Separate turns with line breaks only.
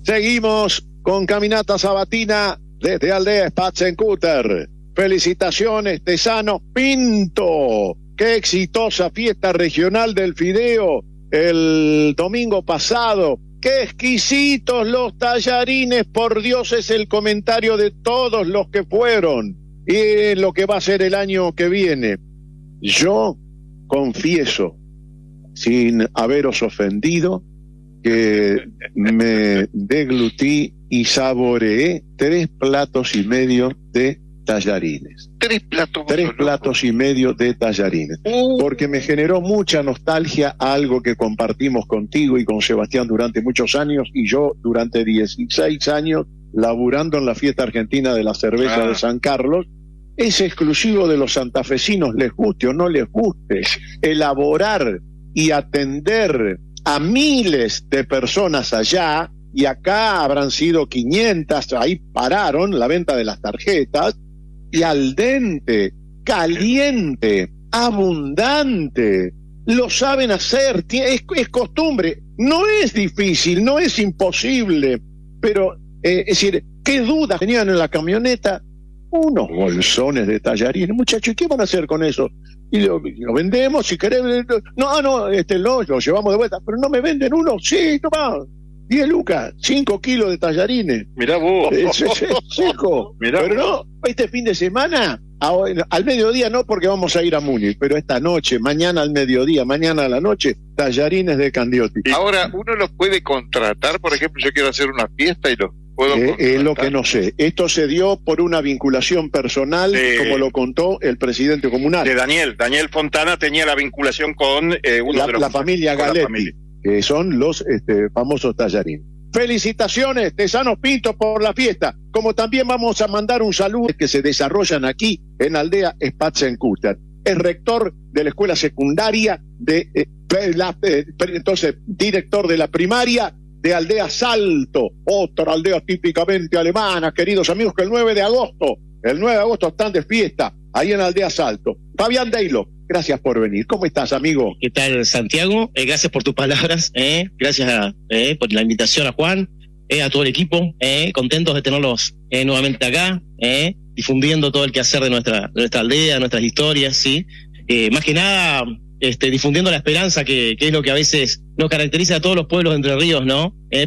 Seguimos con Caminata Sabatina desde Aldea Spatzenkutter. Felicitaciones, Tesano Pinto. Qué exitosa fiesta regional del fideo el domingo pasado. Qué exquisitos los tallarines, por Dios, es el comentario de todos los que fueron. Y lo que va a ser el año que viene. Yo confieso, sin haberos ofendido, que me deglutí y saboreé 3 platos y medio de tallarines.
3 platos.
3 platos y medio de tallarines. Porque me generó mucha nostalgia a algo que compartimos contigo y con Sebastián durante muchos años, y yo durante 16 años laburando en la fiesta argentina de la cerveza de San Carlos. Es exclusivo de los santafesinos, les guste o no les guste, elaborar y atender a miles de personas allá, y acá habrán sido 500, ahí pararon la venta de las tarjetas, y al dente, caliente, abundante, lo saben hacer, es costumbre, no es difícil, no es imposible, pero es decir, ¿qué dudas tenían en la camioneta? Unos bolsones de tallarines, muchachos, ¿qué van a hacer con eso? Y lo vendemos, si querés. No, lo llevamos de vuelta, pero no me venden uno. Sí, toma, 10 lucas, 5 kilos de tallarines.
Mirá vos.
Seco.
Mirá
pero
vos.
No, este fin de semana, al mediodía no, porque vamos a ir a Múnich, pero esta noche, mañana al mediodía, mañana a la noche, tallarines de Candioti.
Ahora, uno los puede contratar, por ejemplo, yo quiero hacer una fiesta y los puedo contratar.
Es lo que no sé. Esto se dio por una vinculación personal, como lo contó el presidente comunal.
De Daniel Fontana tenía la vinculación con uno de los...
La familia Galetti, que son los famosos tallarines. Felicitaciones, Tesano Pinto, por la fiesta. Como también vamos a mandar un saludo que se desarrollan aquí en Aldea Spatzenkutter. Es rector de la escuela secundaria, entonces director de la primaria de Aldea Salto, otra aldea típicamente alemana, queridos amigos, que el 9 de agosto están de fiesta, ahí en Aldea Salto. Fabián Deilo, gracias por venir. ¿Cómo estás, amigo?
¿Qué tal, Santiago? Gracias por tus palabras, gracias por la invitación a Juan, a todo el equipo, contentos de tenerlos nuevamente acá, difundiendo todo el quehacer de nuestra aldea, nuestras historias, ¿sí? Más que nada, difundiendo la esperanza, que es lo que a veces nos caracteriza a todos los pueblos de Entre Ríos, ¿no?